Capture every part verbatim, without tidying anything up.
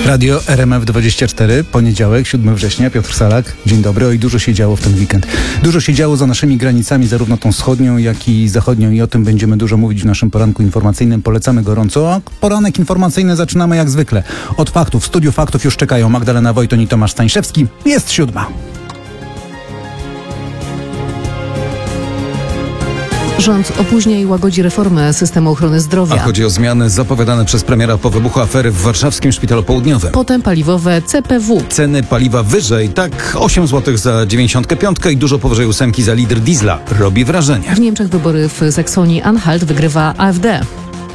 Radio R M F dwadzieścia cztery, poniedziałek, siódmego września, Piotr Salak. Dzień dobry. Oj, dużo się działo w ten weekend. Dużo się działo za naszymi granicami, zarówno tą wschodnią, jak i zachodnią, i o tym będziemy dużo mówić w naszym poranku informacyjnym. Polecamy gorąco, a poranek informacyjny zaczynamy jak zwykle od faktów. W studiu faktów już czekają Magdalena Wojton i Tomasz Stańszewski. Jest siódma. Rząd opóźnia i łagodzi reformę systemu ochrony zdrowia. A chodzi o zmiany zapowiadane przez premiera po wybuchu afery w warszawskim Szpitalu Południowym. Potem paliwowe C P W. Ceny paliwa wyżej, tak osiem złotych za dziewięćdziesiątkę pięć i dużo powyżej ósemki za litr diesla. Robi wrażenie. W Niemczech wybory w Saksonii-Anhalt wygrywa A F D.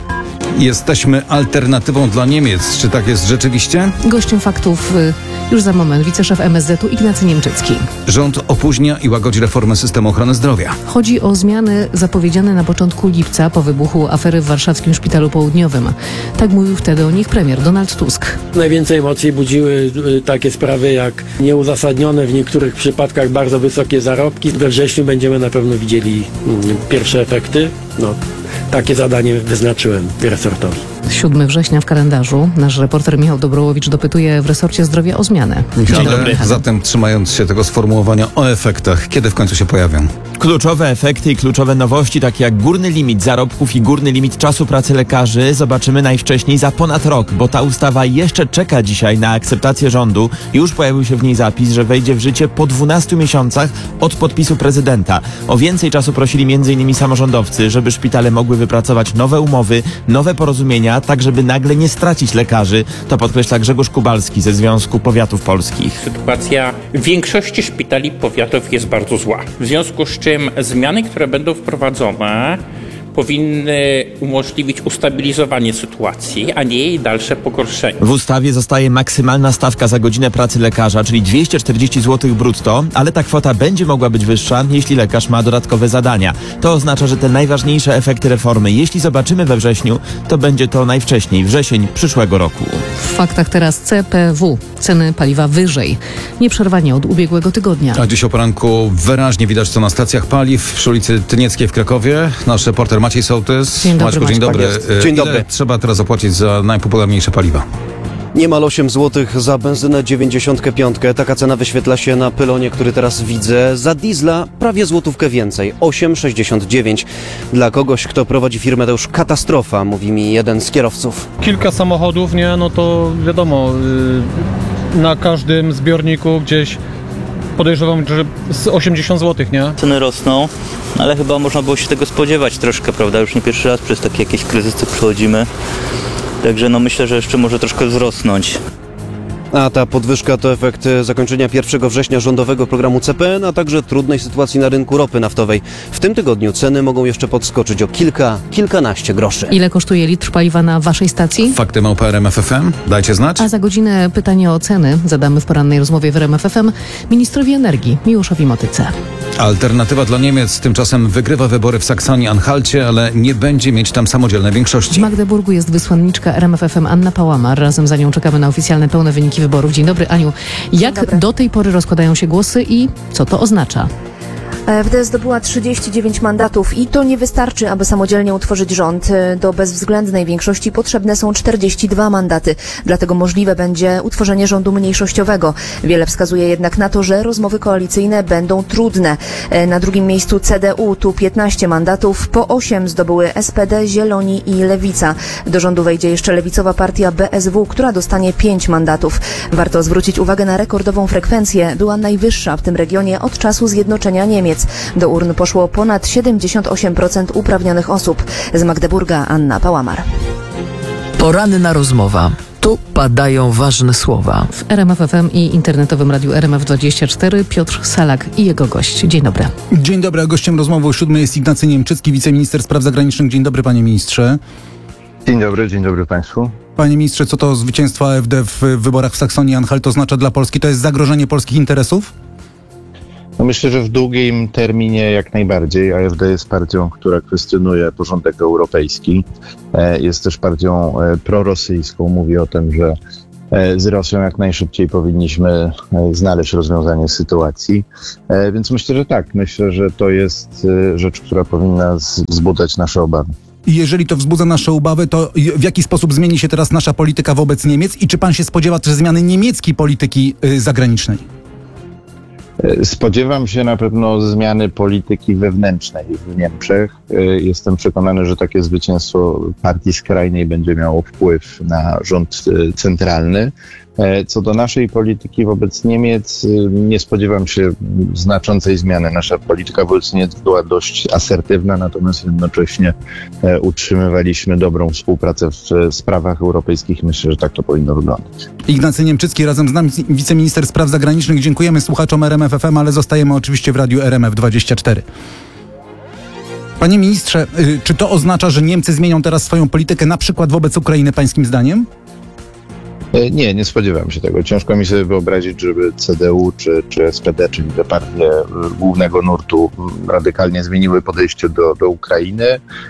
Jesteśmy alternatywą dla Niemiec. Czy tak jest rzeczywiście? Gościem faktów już za moment wiceszef M S Z-u Ignacy Niemczycki. Rząd opóźnia i łagodzi reformę systemu ochrony zdrowia. Chodzi o zmiany zapowiedziane na początku lipca po wybuchu afery w warszawskim Szpitalu Południowym. Tak mówił wtedy o nich premier Donald Tusk. Najwięcej emocji budziły takie sprawy jak nieuzasadnione w niektórych przypadkach bardzo wysokie zarobki. We wrześniu będziemy na pewno widzieli pierwsze efekty. No, takie zadanie wyznaczyłem resortowi. siódmego września w kalendarzu. Nasz reporter Michał Dobrołowicz dopytuje w resorcie zdrowia o zmianę. Ale zatem trzymając się tego sformułowania o efektach, kiedy w końcu się pojawią? Kluczowe efekty i kluczowe nowości, takie jak górny limit zarobków i górny limit czasu pracy lekarzy, zobaczymy najwcześniej za ponad rok, bo ta ustawa jeszcze czeka dzisiaj na akceptację rządu. Już pojawił się w niej zapis, że wejdzie w życie po dwunastu miesiącach od podpisu prezydenta. O więcej czasu prosili między innymi samorządowcy, żeby szpitale mogły wypracować nowe umowy, nowe porozumienia, tak żeby nagle nie stracić lekarzy. To podkreśla Grzegorz Kubalski ze Związku Powiatów Polskich. Sytuacja w większości szpitali powiatów jest bardzo zła. W związku z czym zmiany, które będą wprowadzone, powinny umożliwić ustabilizowanie sytuacji, a nie jej dalsze pogorszenie. W ustawie zostaje maksymalna stawka za godzinę pracy lekarza, czyli dwieście czterdzieści złotych brutto, ale ta kwota będzie mogła być wyższa, jeśli lekarz ma dodatkowe zadania. To oznacza, że te najważniejsze efekty reformy, jeśli zobaczymy we wrześniu, to będzie to najwcześniej wrzesień przyszłego roku. W faktach teraz C P W. Ceny paliwa wyżej. Nieprzerwanie od ubiegłego tygodnia. A dziś o poranku wyraźnie widać to na stacjach paliw przy ulicy Tynieckiej w Krakowie. Nasz reporter Maciej Sołtys. Dzień dobry, Maćku, dzień Maćku. dobry. Tak dzień dobry. Ile trzeba teraz zapłacić za najpopularniejsze paliwa? Niemal osiem złotych za benzynę dziewięćdziesiątkę pięć. Taka cena wyświetla się na pylonie, który teraz widzę. Za diesla prawie złotówkę więcej. osiem sześćdziesiąt dziewięć. Dla kogoś, kto prowadzi firmę, to już katastrofa, mówi mi jeden z kierowców. Kilka samochodów, nie? No to wiadomo, yy, na każdym zbiorniku gdzieś podejrzewam, że z osiemdziesiąt złotych, nie? Ceny rosną, ale chyba można było się tego spodziewać troszkę, prawda? Już nie pierwszy raz przez takie jakieś kryzysy przechodzimy. Także no myślę, że jeszcze może troszkę wzrosnąć. A ta podwyżka to efekt zakończenia pierwszego września rządowego programu C P N, a także trudnej sytuacji na rynku ropy naftowej. W tym tygodniu ceny mogą jeszcze podskoczyć o kilka, kilkanaście groszy. Ile kosztuje litr paliwa na waszej stacji? Fakty małpa R M F F M. Dajcie znać. A za godzinę pytanie o ceny zadamy w porannej rozmowie w R M F F M ministrowi energii Miłoszowi Motyce. Alternatywa dla Niemiec tymczasem wygrywa wybory w Saksonii-Anhalcie, ale nie będzie mieć tam samodzielnej W większości. Magdeburgu jest wysłanniczka R M F F M Anna Pałamar. Razem za nią czekamy na oficjalne pełne wyniki wyborów. Dzień dobry, Aniu. Jak dobry. do tej pory rozkładają się głosy i co to oznacza? A F D zdobyła trzydzieści dziewięć mandatów i to nie wystarczy, aby samodzielnie utworzyć rząd. Do bezwzględnej większości potrzebne są czterdzieści dwa mandaty. Dlatego możliwe będzie utworzenie rządu mniejszościowego. Wiele wskazuje jednak na to, że rozmowy koalicyjne będą trudne. Na drugim miejscu C D U, tu piętnaście mandatów, po osiem zdobyły S P D, Zieloni i Lewica. Do rządu wejdzie jeszcze lewicowa partia B S W, która dostanie pięć mandatów. Warto zwrócić uwagę na rekordową frekwencję. Była najwyższa w tym regionie od czasu zjednoczenia Niemiec. Do urn poszło ponad siedemdziesiąt osiem procent uprawnionych osób. Z Magdeburga Anna Pałamar. Poranna rozmowa. Tu padają ważne słowa. W R M F F M i internetowym radiu R M F dwadzieścia cztery Piotr Salak i jego gość. Dzień dobry. Dzień dobry, a gościem rozmowy o siódmej jest Ignacy Niemczycki, wiceminister spraw zagranicznych. Dzień dobry, panie ministrze. Dzień dobry, dzień dobry państwu. Panie ministrze, co to zwycięstwo A F D w wyborach w Saksonii-Anhalt oznacza dla Polski? To jest zagrożenie polskich interesów? No myślę, że w długim terminie jak najbardziej. A F D jest partią, która kwestionuje porządek europejski. Jest też partią prorosyjską. Mówi o tym, że z Rosją jak najszybciej powinniśmy znaleźć rozwiązanie sytuacji. Więc myślę, że tak. Myślę, że to jest rzecz, która powinna wzbudzać nasze obawy. I jeżeli to wzbudza nasze obawy, to w jaki sposób zmieni się teraz nasza polityka wobec Niemiec i czy pan się spodziewa też zmiany niemieckiej polityki y, zagranicznej? Spodziewam się na pewno zmiany polityki wewnętrznej w Niemczech. Jestem przekonany, że takie zwycięstwo partii skrajnej będzie miało wpływ na rząd centralny. Co do naszej polityki wobec Niemiec, nie spodziewam się znaczącej zmiany. Nasza polityka wobec Niemiec była dość asertywna, natomiast jednocześnie utrzymywaliśmy dobrą współpracę w sprawach europejskich. Myślę, że tak to powinno wyglądać. Ignacy Niemczycki, razem z nami wiceminister spraw zagranicznych. Dziękujemy słuchaczom R M F F M, ale zostajemy oczywiście w radiu R M F dwadzieścia cztery. Panie ministrze, czy to oznacza, że Niemcy zmienią teraz swoją politykę na przykład wobec Ukrainy pańskim zdaniem? Nie, nie spodziewam się tego. Ciężko mi sobie wyobrazić, żeby C D U czy, czy S P D, czyli te partie głównego nurtu, radykalnie zmieniły podejście do, do Ukrainy.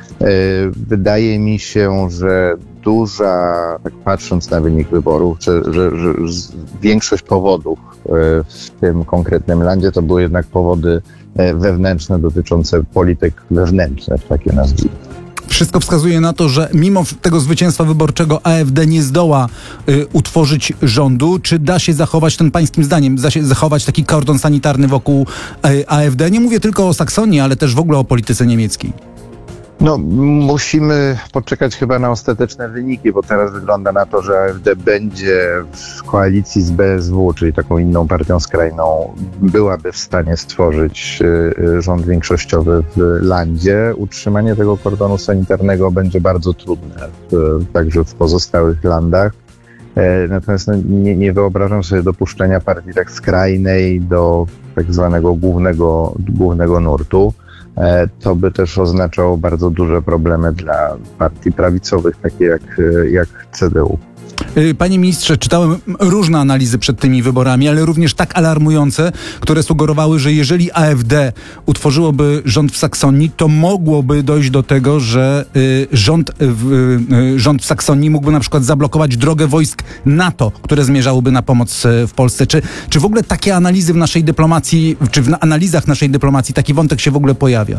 Wydaje mi się, że duża, tak patrząc na wynik wyborów, że, że, że większość powodów w tym konkretnym landzie to były jednak powody wewnętrzne dotyczące polityk wewnętrznych, takie nazwijmy. Wszystko wskazuje na to, że mimo tego zwycięstwa wyborczego A F D nie zdoła y, utworzyć rządu. Czy da się zachować, ten pańskim zdaniem, da się zachować taki kordon sanitarny wokół y, A F D? Nie mówię tylko o Saksonii, ale też w ogóle o polityce niemieckiej. No, musimy poczekać chyba na ostateczne wyniki, bo teraz wygląda na to, że A F D będzie w koalicji z B S W, czyli taką inną partią skrajną, byłaby w stanie stworzyć y, rząd większościowy w landzie. Utrzymanie tego kordonu sanitarnego będzie bardzo trudne, w, także w pozostałych landach. E, natomiast no, nie, nie wyobrażam sobie dopuszczenia partii tak skrajnej do tak zwanego głównego, głównego nurtu. To by też oznaczało bardzo duże problemy dla partii prawicowych, takie jak, jak C D U. Panie ministrze, czytałem różne analizy przed tymi wyborami, ale również tak alarmujące, które sugerowały, że jeżeli A F D utworzyłoby rząd w Saksonii, to mogłoby dojść do tego, że y, rząd, y, rząd w Saksonii mógłby na przykład zablokować drogę wojsk NATO, które zmierzałyby na pomoc w Polsce. Czy, czy w ogóle takie analizy w naszej dyplomacji, czy w analizach naszej dyplomacji taki wątek się w ogóle pojawia?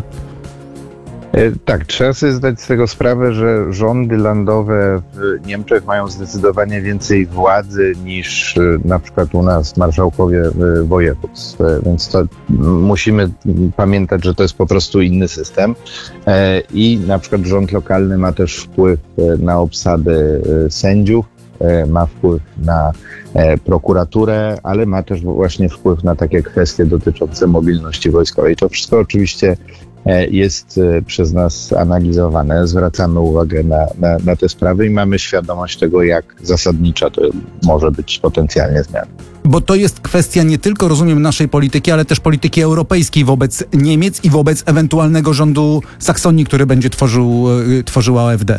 Tak, trzeba sobie zdać z tego sprawę, że rządy landowe w Niemczech mają zdecydowanie więcej władzy niż na przykład u nas marszałkowie województw, więc to musimy pamiętać, że to jest po prostu inny system i na przykład rząd lokalny ma też wpływ na obsadę sędziów, ma wpływ na prokuraturę, ale ma też właśnie wpływ na takie kwestie dotyczące mobilności wojskowej. To wszystko oczywiście jest przez nas analizowane, zwracamy uwagę na, na, na te sprawy i mamy świadomość tego, jak zasadnicza to może być potencjalnie zmiana. Bo to jest kwestia nie tylko, rozumiem, naszej polityki, ale też polityki europejskiej wobec Niemiec i wobec ewentualnego rządu Saksonii, który będzie tworzył, tworzył A F D.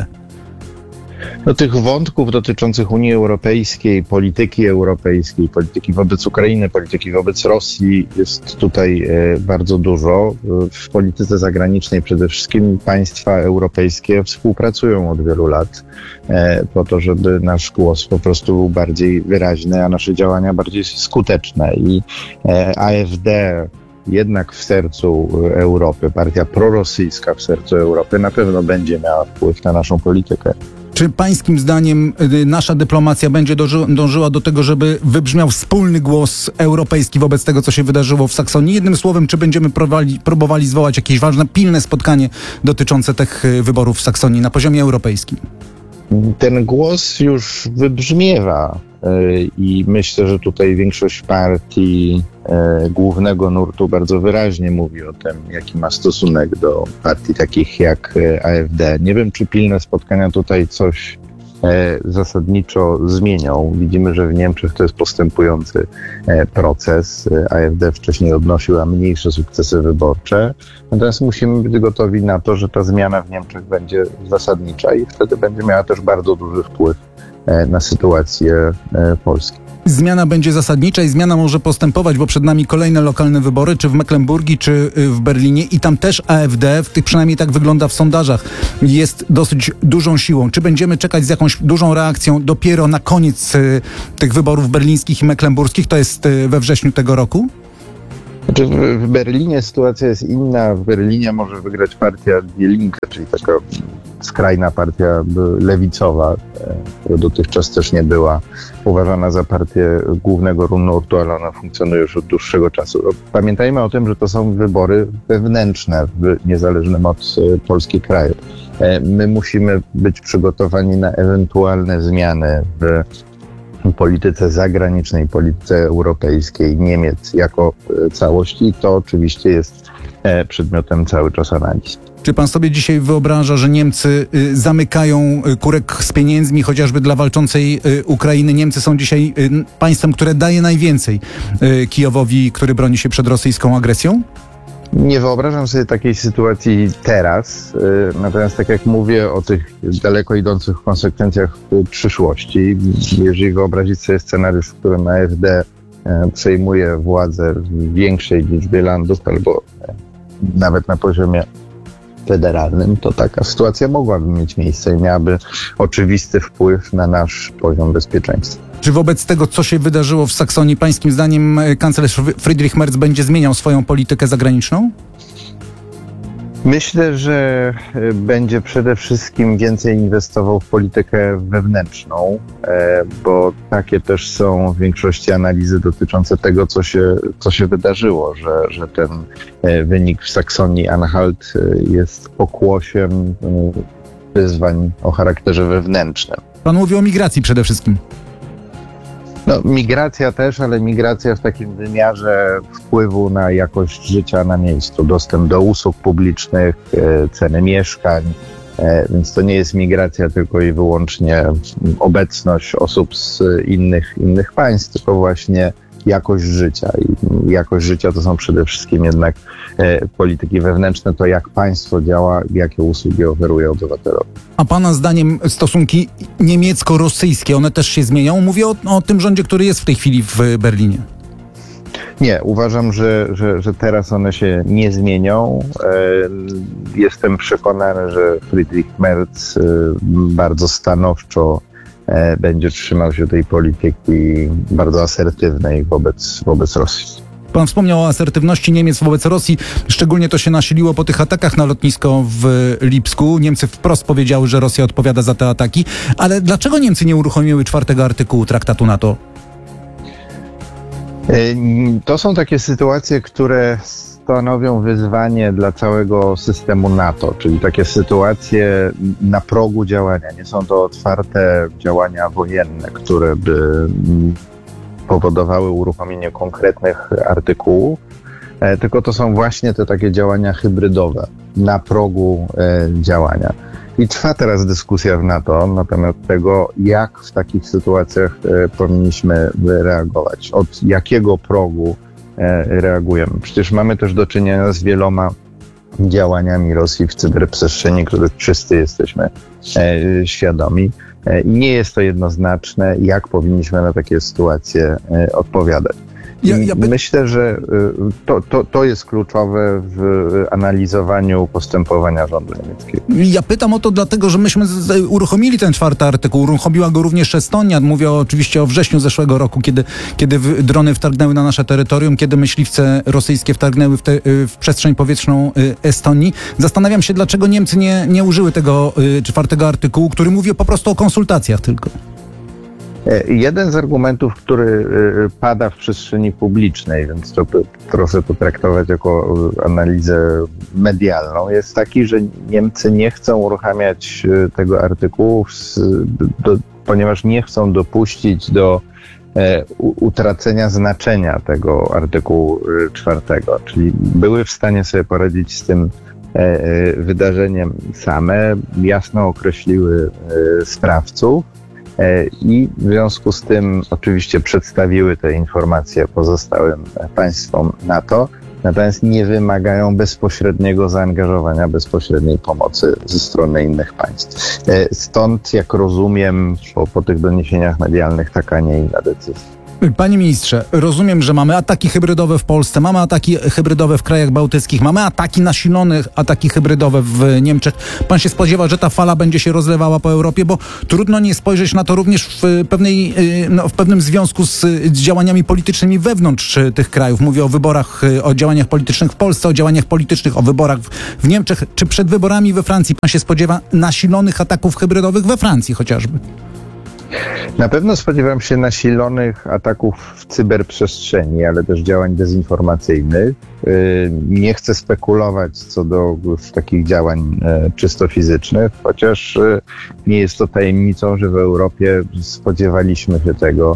No, tych wątków dotyczących Unii Europejskiej, polityki europejskiej, polityki wobec Ukrainy, polityki wobec Rosji jest tutaj e, bardzo dużo. W polityce zagranicznej przede wszystkim państwa europejskie współpracują od wielu lat e, po to, żeby nasz głos po prostu był bardziej wyraźny, a nasze działania bardziej skuteczne. I e, A F D jednak w sercu Europy, partia prorosyjska w sercu Europy na pewno będzie miała wpływ na naszą politykę. Czy pańskim zdaniem y, nasza dyplomacja będzie dąży, dążyła do tego, żeby wybrzmiał wspólny głos europejski wobec tego, co się wydarzyło w Saksonii? Jednym słowem, czy będziemy próbowali, próbowali zwołać jakieś ważne, pilne spotkanie dotyczące tych y, wyborów w Saksonii na poziomie europejskim? Ten głos już wybrzmiewa y, i myślę, że tutaj większość partii y, głównego nurtu bardzo wyraźnie mówi o tym, jaki ma stosunek do partii takich jak y, A F D. Nie wiem, czy pilne spotkania tutaj coś y, zasadniczo zmienią. Widzimy, że w Niemczech to jest postępujący y, proces. A F D wcześniej odnosiła mniejsze sukcesy wyborcze. Natomiast musimy być gotowi na to, że ta zmiana w Niemczech będzie zasadnicza i wtedy będzie miała też bardzo duży wpływ na sytuację Polski. Zmiana będzie zasadnicza i zmiana może postępować, bo przed nami kolejne lokalne wybory, czy w Mecklenburgii, czy w Berlinie i tam też A F D, w tych przynajmniej tak wygląda w sondażach, jest dosyć dużą siłą. Czy będziemy czekać z jakąś dużą reakcją dopiero na koniec y, tych wyborów berlińskich i mecklenburskich? To jest y, we wrześniu tego roku? Znaczy w Berlinie sytuacja jest inna. W Berlinie może wygrać partia Die Linke, czyli taka skrajna partia lewicowa, która dotychczas też nie była uważana za partię głównego nurtu, ale ona funkcjonuje już od dłuższego czasu. Pamiętajmy o tym, że to są wybory wewnętrzne w niezależnym od Polski kraju. My musimy być przygotowani na ewentualne zmiany w polityce zagranicznej, polityce europejskiej, Niemiec jako całości i to oczywiście jest przedmiotem cały czas analiz. Czy pan sobie dzisiaj wyobraża, że Niemcy y, zamykają y, kurek z pieniędzmi chociażby dla walczącej y, Ukrainy? Niemcy są dzisiaj y, państwem, które daje najwięcej y, Kijowowi, który broni się przed rosyjską agresją? Nie wyobrażam sobie takiej sytuacji teraz, natomiast tak jak mówię o tych daleko idących konsekwencjach w przyszłości, jeżeli wyobrazić sobie scenariusz, w którym A F D przejmuje władzę w większej liczbie landów albo nawet na poziomie federalnym, to taka sytuacja mogłaby mieć miejsce i miałaby oczywisty wpływ na nasz poziom bezpieczeństwa. Czy wobec tego, co się wydarzyło w Saksonii, pańskim zdaniem kanclerz Friedrich Merz będzie zmieniał swoją politykę zagraniczną? Myślę, że będzie przede wszystkim więcej inwestował w politykę wewnętrzną, bo takie też są w większości analizy dotyczące tego, co się, co się wydarzyło, że, że ten wynik w Saksonii-Anhalt jest pokłosiem wyzwań o charakterze wewnętrznym. Pan mówi o migracji przede wszystkim. No, migracja też, ale migracja w takim wymiarze wpływu na jakość życia na miejscu, dostęp do usług publicznych, ceny mieszkań, więc to nie jest migracja tylko i wyłącznie obecność osób z innych, innych państw, tylko właśnie jakość życia. I jakość życia to są przede wszystkim jednak polityki wewnętrzne, to jak państwo działa, jakie usługi oferuje obywatelom. A pana zdaniem stosunki niemiecko-rosyjskie, one też się zmienią? Mówię o, o tym rządzie, który jest w tej chwili w Berlinie. Nie, uważam, że, że, że teraz one się nie zmienią. Jestem przekonany, że Friedrich Merz bardzo stanowczo będzie trzymał się tej polityki bardzo asertywnej wobec, wobec Rosji. Pan wspomniał o asertywności Niemiec wobec Rosji. Szczególnie to się nasiliło po tych atakach na lotnisko w Lipsku. Niemcy wprost powiedziały, że Rosja odpowiada za te ataki. Ale dlaczego Niemcy nie uruchomiły czwartego artykułu traktatu NATO? To są takie sytuacje, które stanowią wyzwanie dla całego systemu NATO, czyli takie sytuacje na progu działania. Nie są to otwarte działania wojenne, które by powodowały uruchomienie konkretnych artykułów, tylko to są właśnie te takie działania hybrydowe na progu działania. I trwa teraz dyskusja w NATO na temat tego, jak w takich sytuacjach powinniśmy reagować, od jakiego progu reagujemy. Przecież mamy też do czynienia z wieloma działaniami Rosji w cyberprzestrzeni, których wszyscy jesteśmy świadomi. I nie jest to jednoznaczne, jak powinniśmy na takie sytuacje odpowiadać. Ja, ja by... Myślę, że to, to, to jest kluczowe w analizowaniu postępowania rządu niemieckiego. Ja pytam o to dlatego, że myśmy z, uruchomili ten czwarty artykuł. Uruchomiła go również Estonia. Mówię oczywiście o wrześniu zeszłego roku, kiedy, kiedy drony wtargnęły na nasze terytorium, kiedy myśliwce rosyjskie wtargnęły w, te, w przestrzeń powietrzną Estonii. Zastanawiam się, dlaczego Niemcy nie, nie użyły tego czwartego artykułu, który mówi po prostu o konsultacjach tylko. Jeden z argumentów, który pada w przestrzeni publicznej, więc to proszę potraktować jako analizę medialną, jest taki, że Niemcy nie chcą uruchamiać tego artykułu, do, ponieważ nie chcą dopuścić do e, utracenia znaczenia tego artykułu czwartego, czyli były w stanie sobie poradzić z tym e, wydarzeniem same, jasno określiły e, sprawców, i w związku z tym oczywiście przedstawiły te informacje pozostałym państwom NATO, natomiast nie wymagają bezpośredniego zaangażowania, bezpośredniej pomocy ze strony innych państw. Stąd, jak rozumiem, po, po tych doniesieniach medialnych taka, nie inna decyzja. Panie ministrze, rozumiem, że mamy ataki hybrydowe w Polsce, mamy ataki hybrydowe w krajach bałtyckich, mamy ataki nasilone, ataki hybrydowe w Niemczech. Pan się spodziewa, że ta fala będzie się rozlewała po Europie, bo trudno nie spojrzeć na to również w pewnej, no, w pewnym związku z działaniami politycznymi wewnątrz tych krajów. Mówię o wyborach, o działaniach politycznych w Polsce, o działaniach politycznych, o wyborach w Niemczech, czy przed wyborami we Francji. Pan się spodziewa nasilonych ataków hybrydowych we Francji chociażby? Na pewno spodziewam się nasilonych ataków w cyberprzestrzeni, ale też działań dezinformacyjnych. Nie chcę spekulować co do takich działań czysto fizycznych, chociaż nie jest to tajemnicą, że w Europie spodziewaliśmy się tego,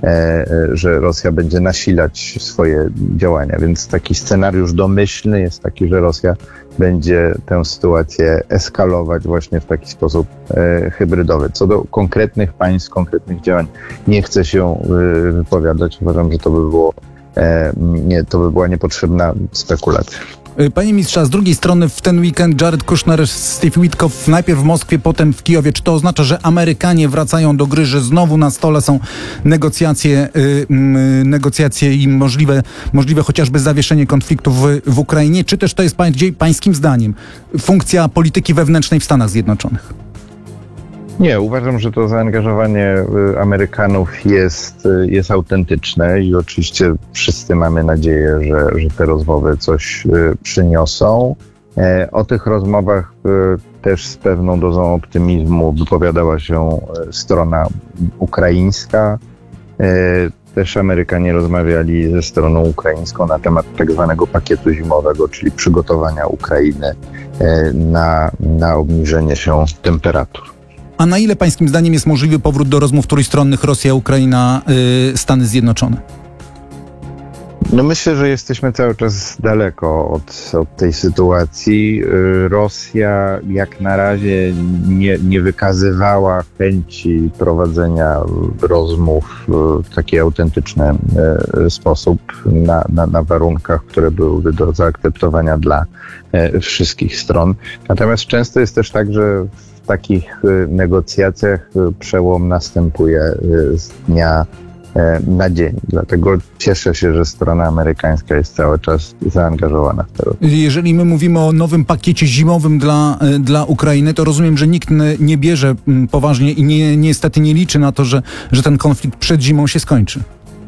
że Rosja będzie nasilać swoje działania. Więc taki scenariusz domyślny jest taki, że Rosja będzie tę sytuację eskalować właśnie w taki sposób e, hybrydowy. Co do konkretnych państw, konkretnych działań nie chcę się e, wypowiadać. Uważam, że to by było e, nie, to by była niepotrzebna spekulacja. Panie ministrze, a z drugiej strony w ten weekend Jared Kushner, Steve Witkoff najpierw w Moskwie, potem w Kijowie. Czy to oznacza, że Amerykanie wracają do gry, że znowu na stole są negocjacje, yy, negocjacje i możliwe, możliwe chociażby zawieszenie konfliktu w, w Ukrainie? Czy też to jest pań, pańskim zdaniem funkcja polityki wewnętrznej w Stanach Zjednoczonych? Nie, uważam, że to zaangażowanie Amerykanów jest, jest autentyczne i oczywiście wszyscy mamy nadzieję, że, że te rozmowy coś przyniosą. O tych rozmowach też z pewną dozą optymizmu wypowiadała się strona ukraińska. Też Amerykanie rozmawiali ze stroną ukraińską na temat tak zwanego pakietu zimowego, czyli przygotowania Ukrainy na, na obniżenie się temperatur. A na ile pańskim zdaniem jest możliwy powrót do rozmów trójstronnych Rosja, Ukraina, yy, Stany Zjednoczone? No myślę, że jesteśmy cały czas daleko od, od tej sytuacji. Rosja jak na razie nie, nie wykazywała chęci prowadzenia rozmów w taki autentyczny sposób na, na, na warunkach, które byłyby do zaakceptowania dla wszystkich stron. Natomiast często jest też tak, że w takich negocjacjach przełom następuje z dnia na dzień. Dlatego cieszę się, że strona amerykańska jest cały czas zaangażowana w to. Jeżeli my mówimy o nowym pakiecie zimowym dla, dla Ukrainy, to rozumiem, że nikt nie bierze poważnie i nie, niestety nie liczy na to, że, że ten konflikt przed zimą się skończy.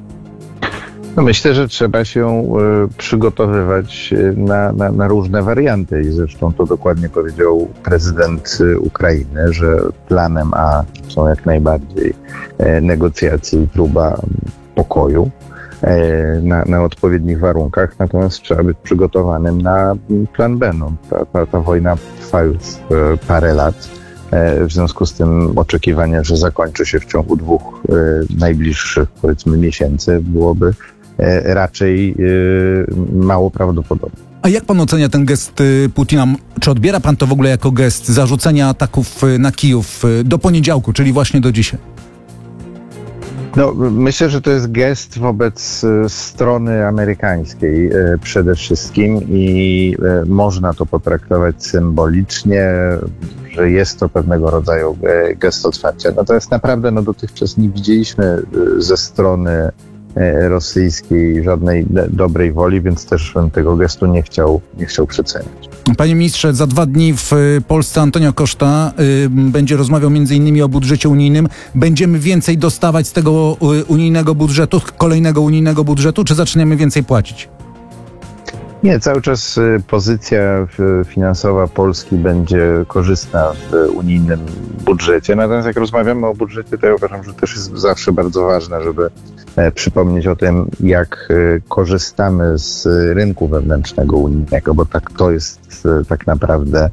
No myślę, że trzeba się y, przygotowywać na, na, na różne warianty i zresztą to dokładnie powiedział prezydent y, Ukrainy, że planem A są jak najbardziej y, negocjacje i próba pokoju y, na, na odpowiednich warunkach, natomiast trzeba być przygotowanym na plan B. No, ta, ta, ta wojna trwa już y, parę lat. W związku z tym oczekiwanie, że zakończy się w ciągu dwóch y, najbliższych, powiedzmy, miesięcy byłoby y, raczej y, mało prawdopodobne. A jak pan ocenia ten gest Putina? Czy odbiera pan to w ogóle jako gest zarzucenia ataków na Kijów do poniedziałku, czyli właśnie do dzisiaj? No, myślę, że to jest gest wobec strony amerykańskiej przede wszystkim i można to potraktować symbolicznie, że jest to pewnego rodzaju gest otwarcia. Natomiast naprawdę no, dotychczas nie widzieliśmy ze strony rosyjskiej żadnej dobrej woli, więc też bym tego gestu nie chciał, nie chciał przeceniać. Panie ministrze, za dwa dni w Polsce Antonio Costa y, będzie rozmawiał między innymi o budżecie unijnym. Będziemy więcej dostawać z tego y, unijnego budżetu, kolejnego unijnego budżetu, czy zaczniemy więcej płacić? Nie, cały czas pozycja finansowa Polski będzie korzystna w unijnym budżecie. Natomiast jak rozmawiamy o budżecie, to ja uważam, że też jest zawsze bardzo ważne, żeby przypomnieć o tym, jak korzystamy z rynku wewnętrznego unijnego, bo tak to jest tak naprawdę